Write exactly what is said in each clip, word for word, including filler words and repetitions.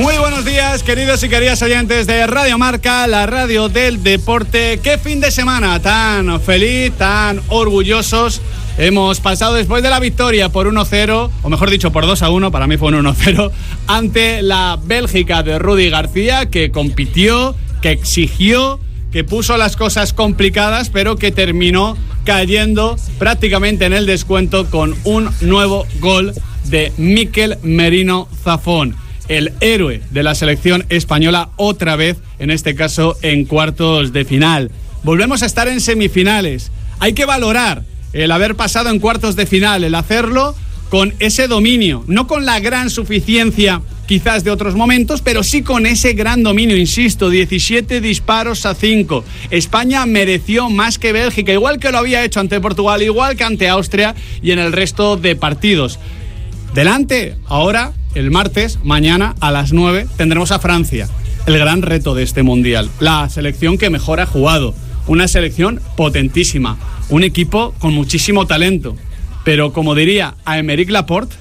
Muy buenos días, queridos y queridas oyentes de Radio Marca, la radio del deporte. Qué fin de semana tan feliz, tan orgullosos hemos pasado después de la victoria por uno cero, o mejor dicho por dos a uno, para mí fue un uno cero, ante la Bélgica de Rudi García, que compitió, que exigió, que puso las cosas complicadas, pero que terminó cayendo prácticamente en el descuento con un nuevo gol de Mikel Merino Zafón, el héroe de la selección española, otra vez, en este caso en cuartos de final. Volvemos a estar en semifinales. Hay que valorar el haber pasado en cuartos de final, el hacerlo con ese dominio, no con la gran suficiencia quizás de otros momentos, pero sí con ese gran dominio, insisto, diecisiete disparos a cinco. España mereció más que Bélgica, igual que lo había hecho ante Portugal, igual que ante Austria y en el resto de partidos. Delante, ahora, el martes, mañana a las nueve, tendremos a Francia, el gran reto de este Mundial, la selección que mejor ha jugado, una selección potentísima, un equipo con muchísimo talento, pero como diría a Aymeric Laporte,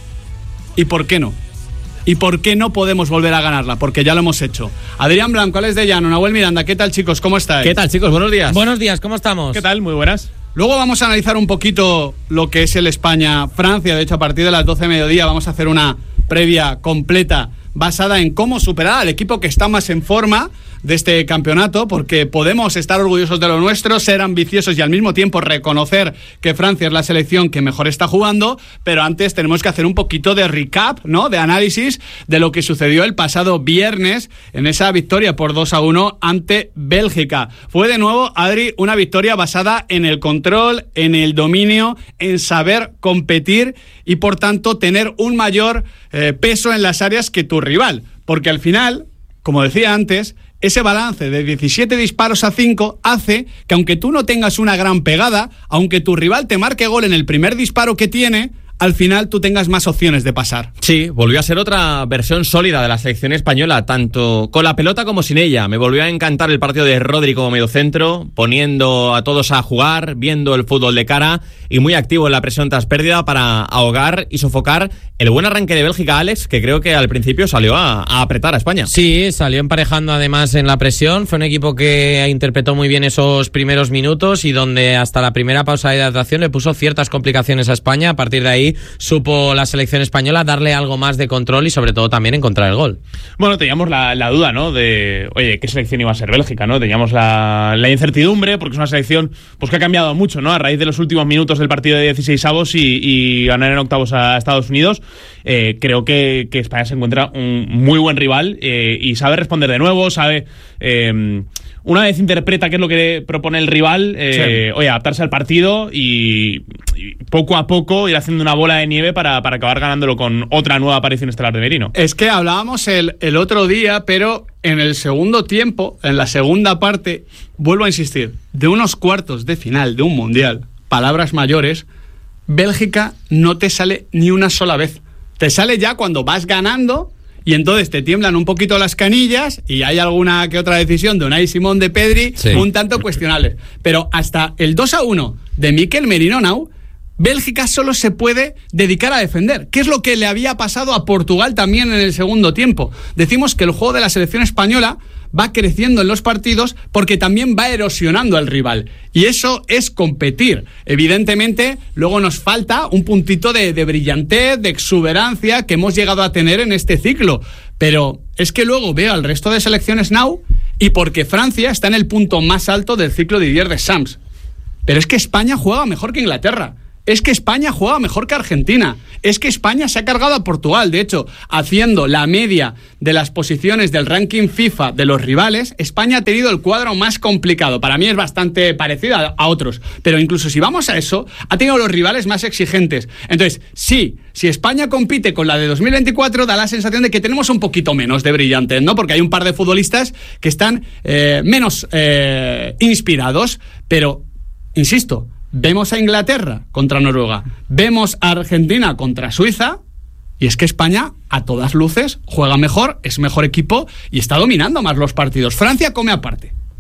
¿y por qué no? ¿Y por qué no podemos volver a ganarla? Porque ya lo hemos hecho. Adrián Blanco, Alex de Llano, Nahuel Miranda, ¿qué tal, chicos? ¿Cómo estáis? ¿Qué tal, chicos? Buenos días. Buenos días, ¿cómo estamos? ¿Qué tal? Muy buenas. Luego vamos a analizar un poquito lo que es el España-Francia. De hecho, a partir de las doce de mediodía vamos a hacer una previa completa basada en cómo superar al equipo que está más en forma de este campeonato, porque podemos estar orgullosos de lo nuestro, ser ambiciosos y al mismo tiempo reconocer que Francia es la selección que mejor está jugando, pero antes tenemos que hacer un poquito de recap, ¿no? De análisis de lo que sucedió el pasado viernes en esa victoria por dos a uno ante Bélgica. Fue de nuevo, Adri, una victoria basada en el control, en el dominio, en saber competir y por tanto tener un mayor eh, peso en las áreas que tu rival, porque al final, como decía antes, ese balance de diecisiete disparos a cinco hace que aunque tú no tengas una gran pegada, aunque tu rival te marque gol en el primer disparo que tiene, al final tú tengas más opciones de pasar. Sí, volvió a ser otra versión sólida de la selección española, tanto con la pelota como sin ella. Me volvió a encantar el partido de Rodri como mediocentro, poniendo a todos a jugar, viendo el fútbol de cara y muy activo en la presión tras pérdida para ahogar y sofocar el buen arranque de Bélgica, Alex, que creo que al principio salió a, a apretar a España. Sí, salió emparejando además en la presión. Fue un equipo que interpretó muy bien esos primeros minutos y donde hasta la primera pausa de hidratación le puso ciertas complicaciones a España. A partir de ahí supo la selección española darle algo más de control y sobre todo también encontrar el gol. Bueno, teníamos la, la duda, ¿no? De, oye, ¿qué selección iba a ser Bélgica, no? Teníamos la, la incertidumbre, porque es una selección pues que ha cambiado mucho, ¿no? A raíz de los últimos minutos del partido de dieciseisavos y, y ganar en octavos a Estados Unidos. Eh, creo que, que España se encuentra un muy buen rival eh, y sabe responder de nuevo, sabe... Eh, una vez interpreta qué es lo que propone el rival, eh, sí. oye, adaptarse al partido y, y poco a poco ir haciendo una bola de nieve para, para acabar ganándolo con otra nueva aparición estelar de Merino. Es que hablábamos el, el otro día, pero en el segundo tiempo, en la segunda parte, vuelvo a insistir, de unos cuartos de final de un mundial, palabras mayores, Bélgica no te sale ni una sola vez. Te sale ya cuando vas ganando y entonces te tiemblan un poquito las canillas y hay alguna que otra decisión de Unai Simón, de Pedri, sí. un tanto cuestionable. Pero hasta el dos a uno de Mikel Merino Nau, Bélgica solo se puede dedicar a defender, que es lo que le había pasado a Portugal también en el segundo tiempo. Decimos que el juego de la selección española va creciendo en los partidos porque también va erosionando al rival. Y eso es competir. Evidentemente, luego nos falta un puntito de, de brillantez, de exuberancia que hemos llegado a tener en este ciclo. Pero es que luego veo al resto de selecciones now y porque Francia está en el punto más alto del ciclo de Didier Deschamps. Pero es que España juega mejor que Inglaterra. Es que España juega mejor que Argentina. Es que España se ha cargado a Portugal. De hecho, haciendo la media de las posiciones del ranking FIFA de los rivales, España ha tenido el cuadro más complicado. Para mí es bastante parecido a, a otros. Pero incluso si vamos a eso, ha tenido los rivales más exigentes. Entonces, sí, si España compite con la de dos mil veinticuatro, da la sensación de que tenemos un poquito menos de brillantez, ¿no? Porque hay un par de futbolistas que están eh, menos eh, inspirados. Pero, insisto, vemos a Inglaterra contra Noruega, vemos a Argentina contra Suiza, y es que España, a todas luces, juega mejor, es mejor equipo y está dominando más los partidos. Francia come aparte.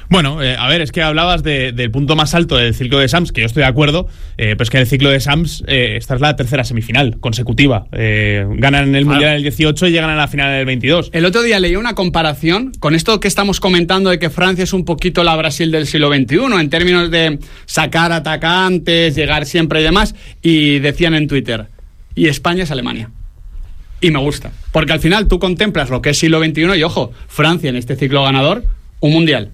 Bueno, eh, a ver, es que hablabas de, del punto más alto del ciclo de Sams, que yo estoy de acuerdo, eh, pero es que en el ciclo de Sams eh, esta es la tercera semifinal consecutiva. Eh, ganan el Mundial en el dieciocho y llegan a la final en el veintidós. El otro día leí una comparación con esto que estamos comentando de que Francia es un poquito la Brasil del siglo veintiuno en términos de sacar atacantes, llegar siempre y demás, y decían en Twitter, y España es Alemania. Y me gusta, porque al final tú contemplas lo que es siglo veintiuno y, ojo, Francia en este ciclo ganador, un Mundial.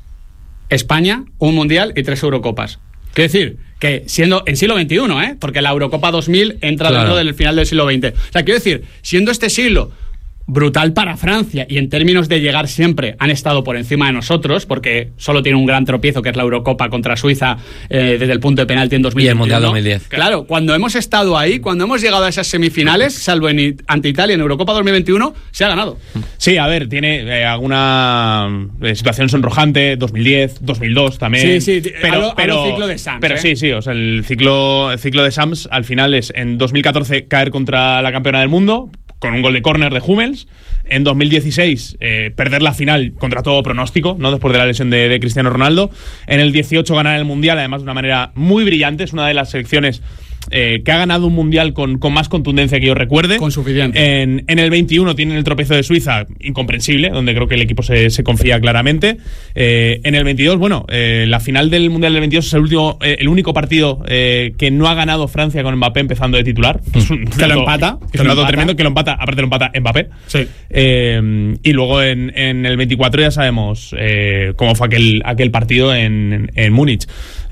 España, un Mundial y tres Eurocopas. Quiero decir, que siendo en siglo veintiuno, ¿eh? Porque la Eurocopa dos mil entra claro. dentro del final del siglo veinte. O sea, quiero decir, siendo este siglo brutal para Francia y en términos de llegar siempre han estado por encima de nosotros, porque solo tiene un gran tropiezo que es la Eurocopa contra Suiza eh, desde el punto de penalti en dos mil diez. Y el Mundial dos mil diez. Claro, cuando hemos estado ahí, cuando hemos llegado a esas semifinales, salvo en, ante Italia en Eurocopa dos mil veintiuno, se ha ganado. Sí, a ver, tiene eh, alguna eh, situación sonrojante, dos mil diez, dos mil dos también. Sí, sí, pero, hablo, pero, hablo ciclo de Sams. Pero ¿eh? sí, sí, o sea, el ciclo, el ciclo de Sams al final es en dos mil catorce caer contra la campeona del mundo, con un gol de córner de Hummels. En dos mil dieciséis, eh, perder la final contra todo pronóstico, ¿no? Después de la lesión de, de Cristiano Ronaldo. En el dieciocho, ganar el Mundial, además de una manera muy brillante. Es una de las selecciones eh, que ha ganado un Mundial con, con más contundencia que yo recuerde. Con suficiente. En, en el veintiuno tienen el tropiezo de Suiza, incomprensible, donde creo que el equipo se, se confía claramente. Eh, en el veintidós, bueno, eh, la final del Mundial del veintidós es el, último, eh, el único partido eh, que no ha ganado Francia con Mbappé empezando de titular. Es un que lo empata. Es un dato tremendo, que lo empata, aparte lo empata Mbappé. Sí. Eh, y luego en, en el veinticuatro ya sabemos eh, cómo fue aquel, aquel partido en, en, en Múnich.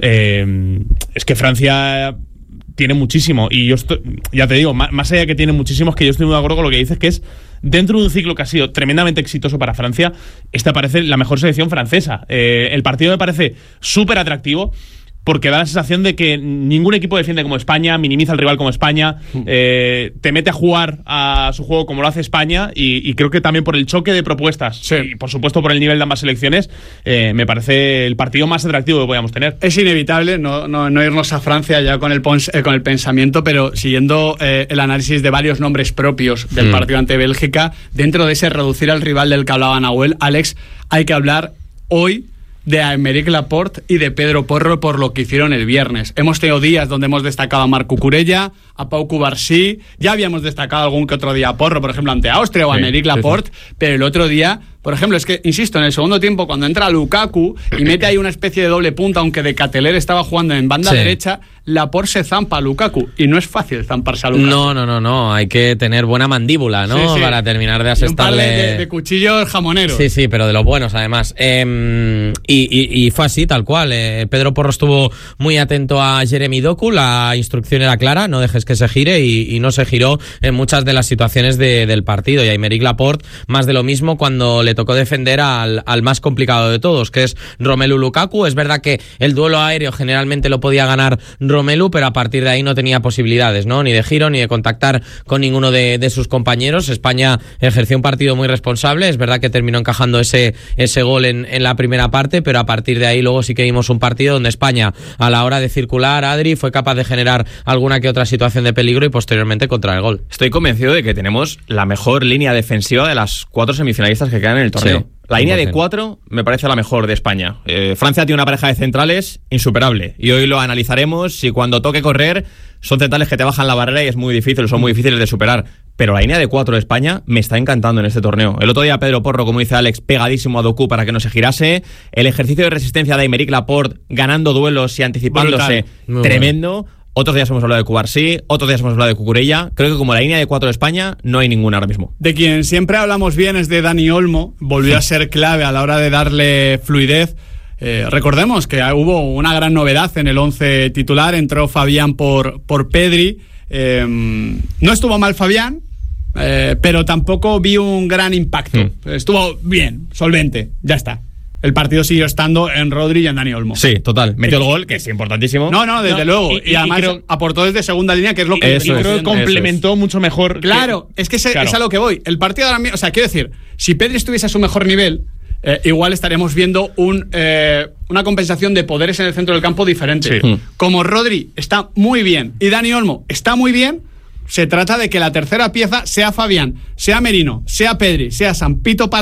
Eh, es que Francia tiene muchísimo, y yo estoy, ya te digo, más, más allá de que tiene muchísimo, es que yo estoy muy de acuerdo con lo que dices, que es dentro de un ciclo que ha sido tremendamente exitoso para Francia, esta parece la mejor selección francesa. Eh, el partido me parece súper atractivo, porque da la sensación de que ningún equipo defiende como España, minimiza al rival como España, eh, te mete a jugar a su juego como lo hace España, y, y creo que también por el choque de propuestas, sí. y por supuesto por el nivel de ambas selecciones, eh, me parece el partido más atractivo que podíamos tener. Es inevitable no, no, no irnos a Francia ya con el, pons, eh, con el pensamiento, pero siguiendo eh, el análisis de varios nombres propios del mm. partido ante Bélgica, dentro de ese reducir al rival del que hablaba Nahuel, Alex, hay que hablar hoy de Aymeric Laporte y de Pedro Porro por lo que hicieron el viernes. Hemos tenido días donde hemos destacado a Marc Cucurella, a Pau Cubarsí, ya habíamos destacado algún que otro día a Porro, por ejemplo, ante Austria o a sí, Aymeric Laporte, sí, sí. Pero el otro día, por ejemplo, es que, insisto, en el segundo tiempo, cuando entra Lukaku y mete ahí una especie de doble punta, aunque de Cateler estaba jugando en banda sí. derecha, Laporte se zampa a Lukaku, y no es fácil zamparse a Lukaku. No, no, no, no, hay que tener buena mandíbula, ¿no? Sí, sí. Para terminar de asestarle... Un par de, de, de cuchillos jamoneros. Sí, sí, pero de los buenos, además. Eh, y, y, y fue así, tal cual. Eh, Pedro Porro estuvo muy atento a Jeremy Doku, la instrucción era clara, no dejes que se gire, y, y no se giró en muchas de las situaciones de, del partido. Y a Aymeric Laporte, más de lo mismo cuando le tocó defender al, al más complicado de todos, que es Romelu Lukaku. Es verdad que el duelo aéreo generalmente lo podía ganar Romelu, pero a partir de ahí no tenía posibilidades, ¿no? Ni de giro, ni de contactar con ninguno de, de sus compañeros. España ejerció un partido muy responsable. Es verdad que terminó encajando ese, ese gol en, en la primera parte, pero a partir de ahí luego sí que vimos un partido donde España, a la hora de circular, Adri, fue capaz de generar alguna que otra situación de peligro y posteriormente contra el gol. Estoy convencido de que tenemos la mejor línea defensiva de las cuatro semifinalistas que quedan en el torneo. Sí. La línea de cuatro me parece la mejor de España. Eh, Francia tiene una pareja de centrales insuperable, y hoy lo analizaremos. Si cuando toque correr son centrales que te bajan la barrera y es muy difícil, son muy difíciles de superar. Pero la línea de cuatro de España me está encantando en este torneo. El otro día Pedro Porro, como dice Alex, pegadísimo a Doku para que no se girase. El ejercicio de resistencia de Aymeric Laporte, ganando duelos y anticipándose, tremendo. Bueno. Otros días hemos hablado de Cubarsí, otros días hemos hablado de Cucurella. Creo que como la línea de cuatro de España no hay ninguna ahora mismo. De quien siempre hablamos bien es de Dani Olmo. Volvió a ser clave a la hora de darle fluidez. Eh, recordemos que hubo una gran novedad en el once titular. Entró Fabián por, por Pedri. Eh, no estuvo mal Fabián, eh, pero tampoco vi un gran impacto. Mm. Estuvo bien, solvente, ya está. El partido siguió estando en Rodri y en Dani Olmo. Sí, total. Metió el gol, que es importantísimo. No, no, desde no, luego. Y, y, y además y creo, aportó desde segunda línea, que es lo que... Eso es, creo que complementó es. mucho mejor. Claro, que, es que se, claro. es a lo que voy. El partido ahora mismo... O sea, quiero decir, si Pedri estuviese a su mejor nivel, eh, igual estaríamos viendo un, eh, una compensación de poderes en el centro del campo diferente. Sí. Como Rodri está muy bien y Dani Olmo está muy bien, se trata de que la tercera pieza sea Fabián, sea Merino, sea Pedri, sea Sampito Pato,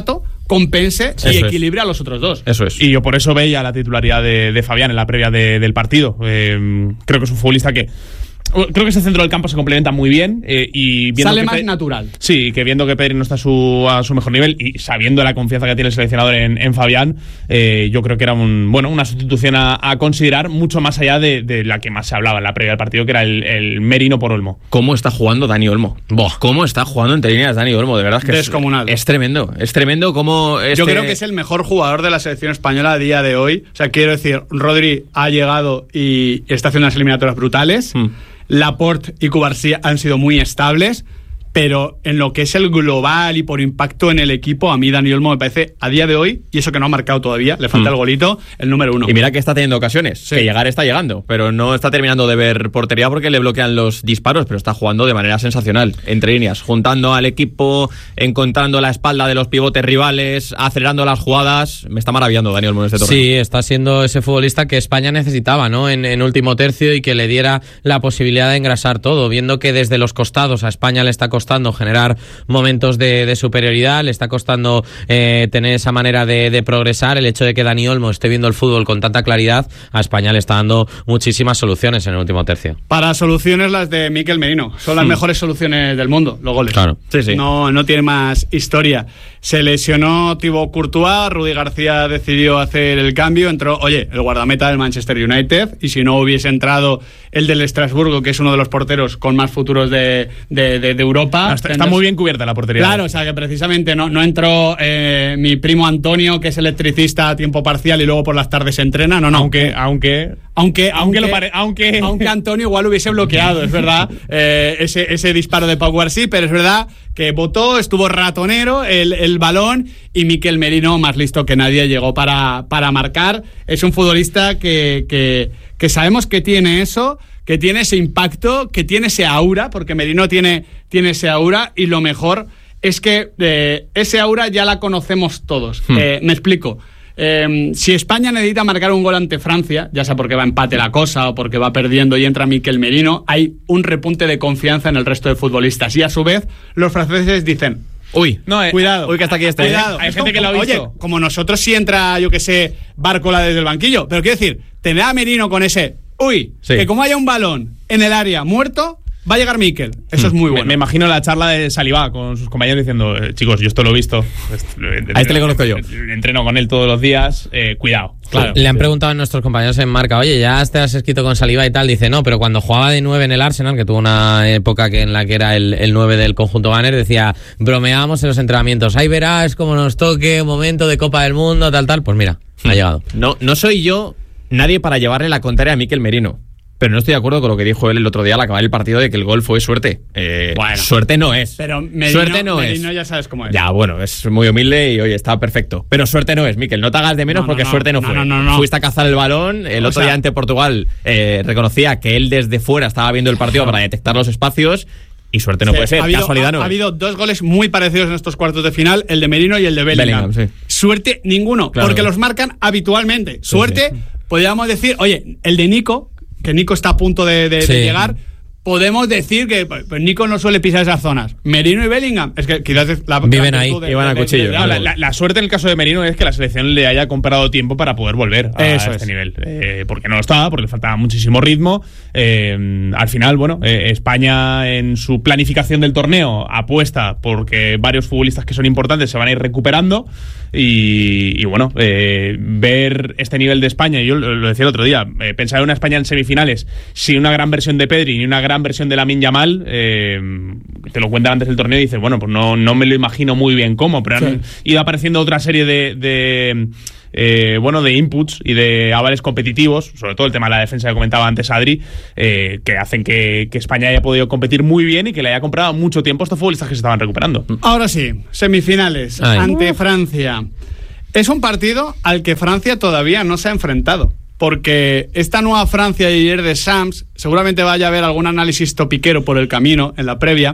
compense Eso y es. equilibre a los otros dos. Eso es. Y yo por eso veía la titularidad de, de Fabián en la previa de, del partido. Eh, creo que es un futbolista que... Creo que ese centro del campo se complementa muy bien eh, y viendo Sale que más Pe- natural. Sí, que viendo que Pedri no está a su, a su mejor nivel y sabiendo la confianza que tiene el seleccionador en, en Fabián, eh, yo creo que era un bueno una sustitución a, a considerar mucho más allá de, de la que más se hablaba en la previa del partido, que era el, el Merino por Olmo. ¿Cómo está jugando Dani Olmo? Boh, ¿Cómo está jugando entre líneas Dani Olmo? De verdad es que Descomunal. Es, es tremendo. Es tremendo cómo... Este... Yo creo que es el mejor jugador de la selección española a día de hoy. O sea, quiero decir, Rodri ha llegado y está haciendo unas eliminatorias brutales. Hmm. Laporte y Cubarsí han sido muy estables, pero en lo que es el global y por impacto en el equipo, a mí Dani Olmo me parece a día de hoy, y eso que no ha marcado todavía, le falta Mm. el golito, el número uno. Y mira que está teniendo ocasiones, Sí. que llegar está llegando, pero no está terminando de ver portería porque le bloquean los disparos, pero está jugando de manera sensacional, entre líneas, juntando al equipo, encontrando la espalda de los pivotes rivales, acelerando las jugadas. Me está maravillando Dani Olmo en este torneo. Sí, está siendo ese futbolista que España necesitaba, ¿no? En, en último tercio, y que le diera la posibilidad de engrasar todo, viendo que desde los costados a España le está costando generar momentos de, de superioridad, le está costando eh, tener esa manera de, de progresar. El hecho de que Dani Olmo esté viendo el fútbol con tanta claridad, a España le está dando muchísimas soluciones en el último tercio. Para soluciones las de Mikel Merino, son las Mm. mejores soluciones del mundo, los goles. Claro. Sí, sí. No, no tiene más historia. Se lesionó Thibaut Courtois, Rudy García decidió hacer el cambio, entró, oye, el guardameta del Manchester United, y si no hubiese entrado el del Estrasburgo, que es uno de los porteros con más futuros de, de, de, de Europa. Ah, está, está muy bien cubierta la portería. Claro, o sea que precisamente no, no entró eh, mi primo Antonio, que es electricista a tiempo parcial y luego por las tardes se entrena, no, no. Aunque, aunque, Aunque, aunque, lo pare- aunque, aunque Antonio igual hubiese bloqueado, es verdad, eh, ese, ese disparo de Pau Guarsí, pero es verdad que votó, estuvo ratonero el, el balón, y Mikel Merino, más listo que nadie, llegó para, para marcar. Es un futbolista que, que, que sabemos que tiene eso, que tiene ese impacto, que tiene ese aura, porque Merino tiene, tiene ese aura, y lo mejor es que eh, ese aura ya la conocemos todos. Hmm. Eh, me explico. Eh, si España necesita marcar un gol ante Francia, ya sea porque va a empate la cosa o porque va perdiendo y entra Mikel Merino, hay un repunte de confianza en el resto de futbolistas, y a su vez los franceses dicen: Uy, No, eh, cuidado, uy, que hasta aquí este, cuidado. ¿eh? Hay Es gente como- que lo ha oye, visto. como nosotros si entra, yo que sé, Bárcola desde el banquillo, pero quiero decir, tener a Merino con ese uy, Sí. que como haya un balón en el área muerto, va a llegar Mikel. Eso es muy me, bueno. me imagino la charla de Saliba con sus compañeros diciendo, eh, chicos, yo esto lo he visto. A este le conozco yo. Entreno con él todos los días, eh, cuidado. Claro. Le han preguntado a nuestros compañeros en marca, oye, ya te has escrito con Saliba y tal. Dice, no, pero cuando jugaba de nueve en el Arsenal, que tuvo una época que en la que era el, el nueve del conjunto Banner, decía, bromeábamos en los entrenamientos, ahí verás cómo nos toque, un momento de Copa del Mundo, tal, tal. Pues mira, ha llegado. no, no soy yo nadie para llevarle la contraria a Mikel Merino, pero no estoy de acuerdo con lo que dijo él el otro día al acabar el partido, de que el gol fue suerte. Eh, Bueno. suerte no es. Pero Merino, suerte no Merino es. ya sabes cómo es. Ya, bueno, es muy humilde y oye, está perfecto. Pero suerte no es, Mikel. No te hagas de menos, No, no, porque no. suerte no, No, fue. no, no, no. Fuiste a cazar el balón. El O otro sea- día ante Portugal eh, reconocía que él desde fuera estaba viendo el partido para detectar los espacios. Y suerte no Sí, puede ser. ha habido, Casualidad ha, no ha es. habido dos goles muy parecidos en estos cuartos de final, el de Merino y el de Bellingham. Bellingham, sí. Suerte ninguno, Claro. porque los marcan habitualmente. Suerte, podríamos decir, oye, el de Nico, que Nico está a punto de, de- de Sí. llegar, podemos decir que pues, Nico no suele pisar esas zonas. Merino y Bellingham, es que quizás es la Viven la ahí, virtud de- iban a de- de- cuchillo. de- No, de- la, la- la suerte en el caso de Merino es que la selección le haya comprado tiempo para poder volver a Eso este es. nivel. Eh, porque no lo estaba, porque le faltaba muchísimo ritmo. Eh, al final, bueno, eh, España en su planificación del torneo apuesta porque varios futbolistas que son importantes se van a ir recuperando. Y, y bueno, eh, ver este nivel de España, yo lo, lo decía el otro día, eh, pensar en una España en semifinales sin una gran versión de Pedri ni una gran versión de Lamine Yamal, eh, te lo cuentan antes del torneo y dices, bueno, pues no, no me lo imagino muy bien cómo, pero han ido apareciendo otra serie de, de eh, bueno, de inputs y de avales competitivos, sobre todo el tema de la defensa que comentaba antes Adri, eh, que hacen que, que España haya podido competir muy bien y que le haya comprado mucho tiempo a estos futbolistas que se estaban recuperando. Ahora sí, semifinales Ay. ante Francia. Es un partido al que Francia todavía no se ha enfrentado, porque esta nueva Francia de Didier Deschamps seguramente vaya a haber algún análisis topiquero por el camino en la previa,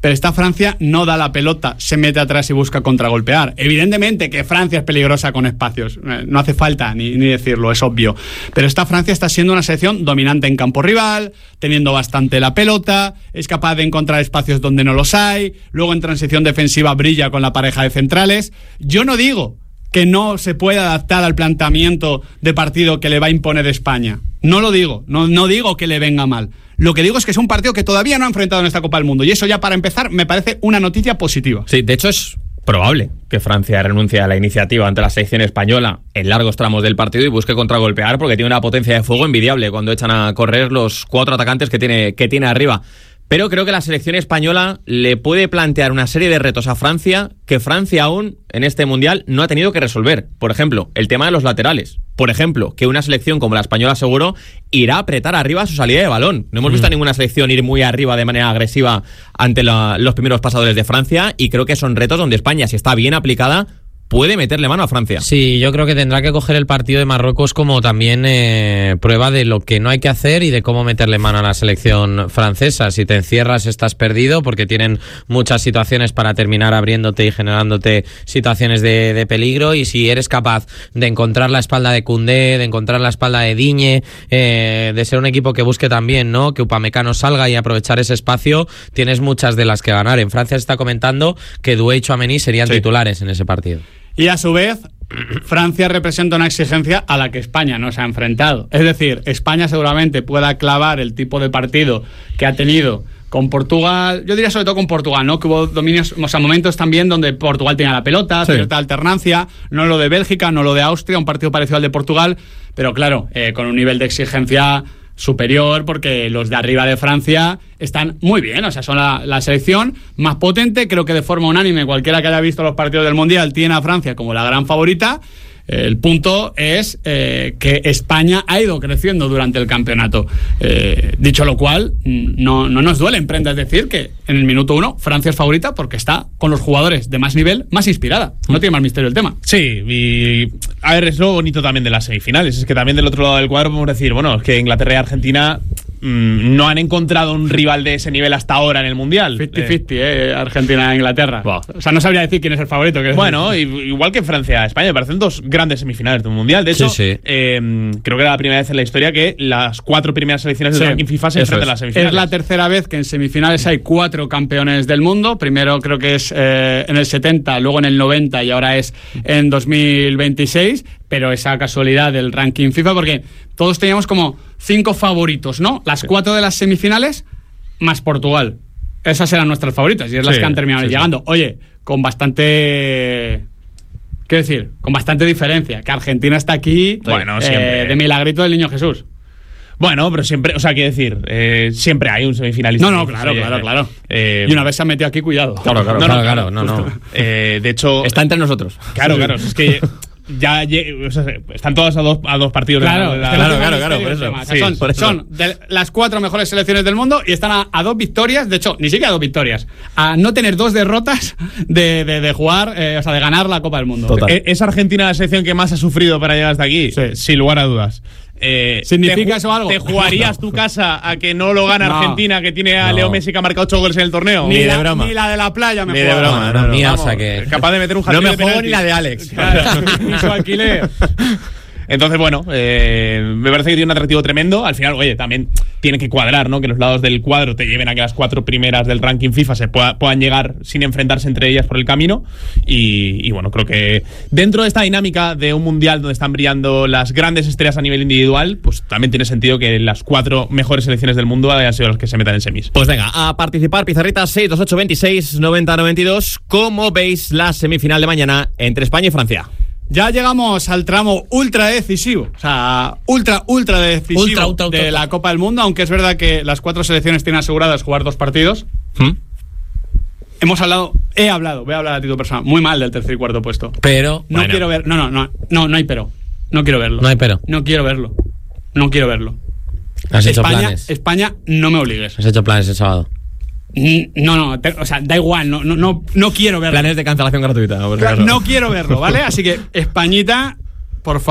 pero esta Francia no da la pelota, se mete atrás y busca contragolpear. Evidentemente que Francia es peligrosa con espacios, no hace falta ni, ni decirlo, es obvio, pero esta Francia está siendo una selección dominante en campo rival, teniendo bastante la pelota, es capaz de encontrar espacios donde no los hay, luego en transición defensiva brilla con la pareja de centrales. Yo no digo que no se puede adaptar al planteamiento de partido que le va a imponer España. No lo digo, no, no digo que le venga mal. Lo que digo es que es un partido que todavía no ha enfrentado en esta Copa del Mundo, y eso ya para empezar me parece una noticia positiva. Sí, de hecho es probable que Francia renuncie a la iniciativa ante la selección española en largos tramos del partido y busque contragolpear, porque tiene una potencia de fuego envidiable cuando echan a correr los cuatro atacantes que tiene, que tiene arriba. Pero creo que la selección española le puede plantear una serie de retos a Francia que Francia aún en este Mundial no ha tenido que resolver. Por ejemplo, el tema de los laterales. Por ejemplo, que una selección como la española seguro irá a apretar arriba su salida de balón. No hemos visto a ninguna selección ir muy arriba de manera agresiva ante la, los primeros pasadores de Francia, y creo que son retos donde España, si está bien aplicada, puede meterle mano a Francia. Sí, yo creo que tendrá que coger el partido de Marruecos como también eh, prueba de lo que no hay que hacer y de cómo meterle mano a la selección francesa. Si te encierras estás perdido, porque tienen muchas situaciones para terminar abriéndote y generándote situaciones de, de peligro, y si eres capaz de encontrar la espalda de Koundé, de encontrar la espalda de Digne, eh, de ser un equipo que busque también, ¿no?, que Upamecano salga y aprovechar ese espacio, tienes muchas de las que ganar. En Francia se está comentando que Doué y Tchouaméni serían sí. titulares en ese partido. Y a su vez, Francia representa una exigencia a la que España no se ha enfrentado. Es decir, España seguramente pueda clavar el tipo de partido que ha tenido con Portugal, yo diría sobre todo con Portugal, ¿no? Que hubo dominios, o sea, momentos también donde Portugal tenía la pelota, sí. cierta alternancia, no lo de Bélgica, no lo de Austria, un partido parecido al de Portugal, pero claro, eh, con un nivel de exigencia superior, porque los de arriba de Francia están muy bien, o sea, son la, la selección más potente. Creo que de forma unánime cualquiera que haya visto los partidos del Mundial tiene a Francia como la gran favorita. El punto es eh, que España ha ido creciendo durante el campeonato. Eh, dicho lo cual, no, no nos duele en prenda, es decir, que en el minuto uno Francia es favorita porque está con los jugadores de más nivel, más inspirada. No tiene más misterio el tema. Sí, y a ver, es lo bonito también de las semifinales. Es que también del otro lado del cuadro podemos decir, bueno, es que Inglaterra y Argentina mmm, no han encontrado un rival de ese nivel hasta ahora en el Mundial. cincuenta cincuenta, eh. eh, Argentina e Inglaterra. Wow. O sea, no sabría decir quién es el favorito. Bueno, igual que Francia España, me parecen dos grandes semifinales de un Mundial. De hecho, sí, sí. Eh, creo que era la primera vez en la historia que las cuatro primeras selecciones del sí, ranking FIFA se enfrentan a las semifinales. Es la tercera vez que en semifinales hay cuatro campeones del mundo. Primero creo que es eh, en el setenta, luego en el noventa y ahora es en dos mil veintiséis. Pero esa casualidad del ranking FIFA, porque todos teníamos como cinco favoritos, ¿no? Las cuatro de las semifinales más Portugal. Esas eran nuestras favoritas y es sí, las que han terminado sí, llegando. Sí. Oye, con bastante... ¿Qué decir? Con bastante diferencia. Que Argentina está aquí, bueno, eh, de milagrito del Niño Jesús. Bueno, pero siempre, o sea, quiero decir, eh, siempre hay un semifinalista. No, no, claro, oye, claro, claro. Eh, y una vez se ha metido aquí, cuidado. Claro, claro, no, claro, no, claro, no, no. Eh, de hecho... Está entre nosotros. Claro, claro, es que... Ya, ya o sea, están todas a dos, a dos partidos. Claro, de la, claro, claro, claro, por eso. O sea, sí, son por eso. son de las cuatro mejores selecciones del mundo y están a, a dos victorias, de hecho, ni siquiera a dos victorias, a no tener dos derrotas de, de, de jugar, eh, o sea, de ganar la Copa del Mundo. Total. ¿Es Argentina la selección que más ha sufrido para llegar hasta aquí? Sí. Sin lugar a dudas. Eh, ¿Significa eso algo? ¿Te jugarías tu casa a que no lo gane no. Argentina, que tiene a no. Leo Messi que ha marcado ocho goles en el torneo? Ni, ni la, de broma. Ni la de la playa me ni juego. de broma, no, no, no, mía, o sea que... Capaz de meter un hat-trick. No me de juego ni la de Alex. Claro, ni su alquiler. Entonces, bueno, eh, me parece que tiene un atractivo tremendo. Al final, oye, también tiene que cuadrar, ¿no? Que los lados del cuadro te lleven a que las cuatro primeras del ranking FIFA se pueda, puedan llegar sin enfrentarse entre ellas por el camino. Y, y bueno, creo que dentro de esta dinámica de un mundial donde están brillando las grandes estrellas a nivel individual, pues también tiene sentido que las cuatro mejores selecciones del mundo hayan sido las que se metan en semis. Pues venga, a participar, pizarrita seis dos ocho veintiséis noventa noventa y dos. ¿Cómo veis la semifinal de mañana entre España y Francia? Ya llegamos al tramo ultra decisivo, o sea, ultra, ultra decisivo ultra, ultra, ultra, de la Copa del Mundo, aunque es verdad que las cuatro selecciones tienen aseguradas jugar dos partidos. ¿Mm? Hemos hablado, he hablado, voy a hablar a título personal, muy mal del tercer y cuarto puesto. Pero, no bueno. quiero ver, no, no, no, no, no hay pero, no quiero verlo. No hay pero. No quiero verlo, no quiero verlo. ¿Has hecho España, planes? España, no me obligues. ¿Has hecho planes el sábado? No, no, te, o sea, da igual, no, no, no, no quiero verlo. Planes de cancelación gratuita. No, no quiero verlo, ¿vale? Así que, Españita, por favor.